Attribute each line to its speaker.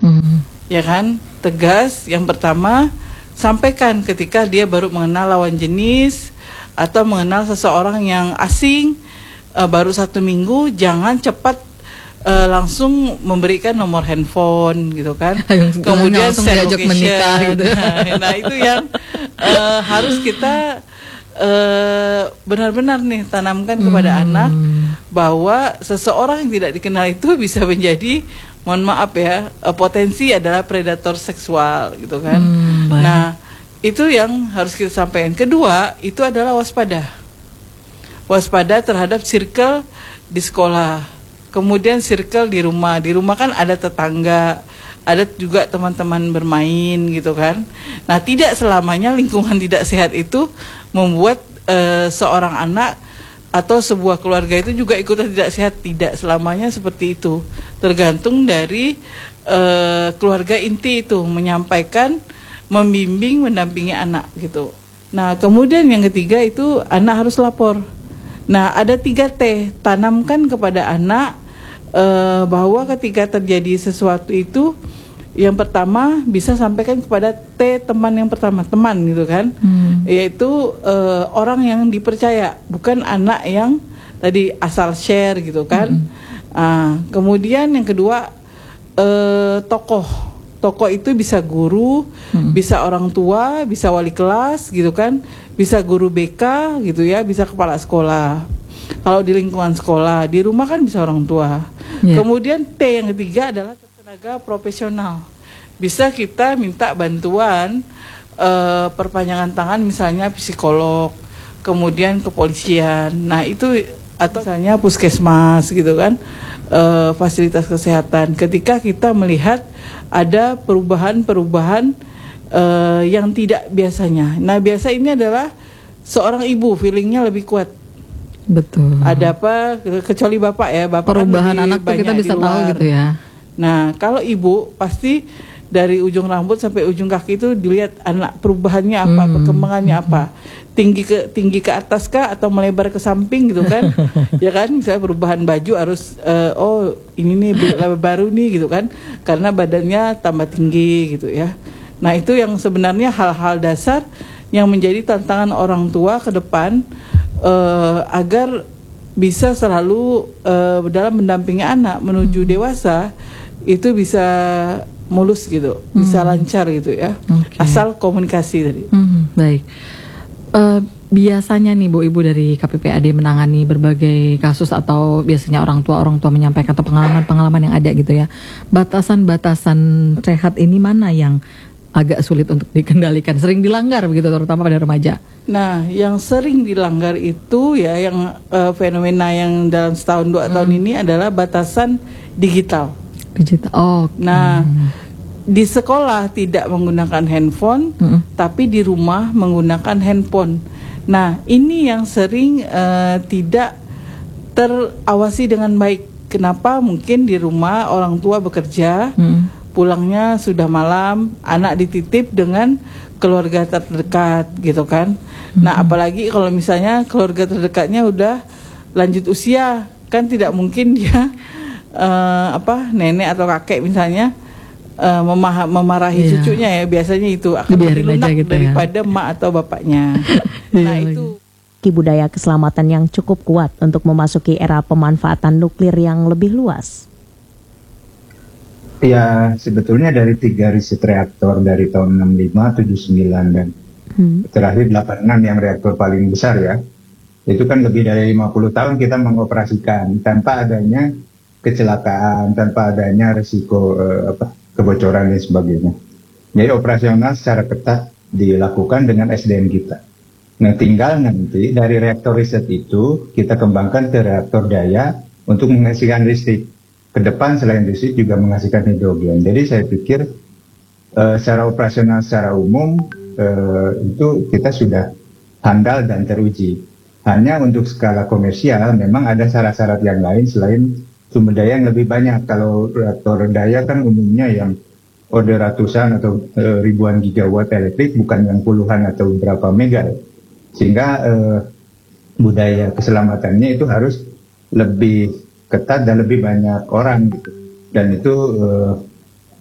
Speaker 1: Ya kan? Tegas. Yang pertama, sampaikan ketika dia baru mengenal lawan jenis atau mengenal seseorang yang asing, baru 1 minggu, jangan cepat langsung memberikan nomor handphone gitu kan. Kemudian share location gitu. Nah itu yang harus kita benar-benar nih tanamkan kepada anak, bahwa seseorang yang tidak dikenal itu bisa menjadi, mohon maaf ya, potensi adalah predator seksual gitu kan. Nah itu yang harus kita sampaikan. Kedua itu adalah waspada terhadap circle di sekolah, kemudian circle di rumah. Di rumah kan ada tetangga, ada juga teman-teman bermain gitu kan. Nah tidak selamanya lingkungan tidak sehat itu membuat seorang anak atau sebuah keluarga itu juga ikutan tidak sehat. Tidak selamanya seperti itu. Tergantung dari keluarga inti itu menyampaikan, membimbing, mendampingi anak gitu. Nah kemudian yang ketiga itu anak harus lapor. Nah ada 3T, tanamkan kepada anak bahwa ketika terjadi sesuatu itu, yang pertama bisa sampaikan kepada teman yang pertama, teman gitu kan, yaitu orang yang dipercaya, bukan anak yang tadi asal share gitu kan. Kemudian yang kedua tokoh itu bisa guru, bisa orang tua, bisa wali kelas gitu kan, bisa guru BK gitu ya, bisa kepala sekolah. Kalau di lingkungan sekolah, di rumah kan bisa orang tua. Kemudian T yang ketiga adalah tenaga profesional. Bisa kita minta bantuan perpanjangan tangan, misalnya psikolog, kemudian kepolisian. Nah itu, atau misalnya puskesmas gitu kan, fasilitas kesehatan. Ketika kita melihat ada perubahan-perubahan yang tidak biasanya. Nah biasa ini adalah seorang ibu feelingnya lebih kuat.
Speaker 2: Betul.
Speaker 1: Ada apa, kecuali bapak ya, bapak
Speaker 2: perubahan
Speaker 1: kan
Speaker 2: anak tuh kita bisa tahu gitu ya.
Speaker 1: Nah kalau ibu pasti dari ujung rambut sampai ujung kaki itu dilihat anak perubahannya apa, perkembangannya apa, tinggi ke atas kah atau melebar ke samping gitu kan. Ya kan, misalnya perubahan baju harus oh ini nih baru nih gitu kan, karena badannya tambah tinggi gitu ya. Nah itu yang sebenarnya hal-hal dasar yang menjadi tantangan orang tua ke depan, agar bisa selalu dalam mendampingi anak menuju dewasa itu bisa mulus gitu, bisa lancar gitu ya. Asal komunikasi tadi.
Speaker 2: Baik. Biasanya nih Bu, Ibu dari KPPAD menangani berbagai kasus, atau biasanya orang tua menyampaikan atau pengalaman-pengalaman yang ada gitu ya. Batasan-batasan sehat ini mana yang agak sulit untuk dikendalikan, sering dilanggar begitu, terutama pada remaja?
Speaker 1: Nah, yang sering dilanggar itu ya, yang fenomena yang dalam setahun 2 tahun ini adalah batasan digital. Nah, di sekolah tidak menggunakan handphone, tapi di rumah menggunakan handphone. Nah, ini yang sering tidak terawasi dengan baik. Kenapa? Mungkin di rumah orang tua bekerja, pulangnya sudah malam, anak dititip dengan keluarga terdekat gitu kan. Nah apalagi kalau misalnya keluarga terdekatnya udah lanjut usia, kan tidak mungkin dia nenek atau kakek misalnya memarahi cucunya ya, biasanya itu akan lebih lunak gitu daripada emak atau bapaknya. Nah itu
Speaker 3: budaya keselamatan yang cukup kuat untuk memasuki era pemanfaatan nuklir yang lebih luas.
Speaker 4: Ya, sebetulnya dari 3 riset reaktor dari tahun 65, 79 dan terakhir 86 yang reaktor paling besar ya, itu kan lebih dari 50 tahun kita mengoperasikan tanpa adanya kecelakaan, tanpa adanya risiko kebocoran dan sebagainya. Jadi operasional secara ketat dilakukan dengan SDM kita. Nah, tinggal nanti dari reaktor riset itu kita kembangkan ke reaktor daya untuk menghasilkan listrik. Ke depan selain listrik juga menghasilkan hidrogen. Jadi saya pikir secara operasional, secara umum itu kita sudah handal dan teruji. Hanya untuk skala komersial memang ada syarat-syarat yang lain selain sumber daya yang lebih banyak. Kalau reaktor daya kan umumnya yang order ratusan atau ribuan gigawatt elektrik, bukan yang puluhan atau berapa mega. Sehingga budaya keselamatannya itu harus lebih ketat dan lebih banyak orang gitu. Dan itu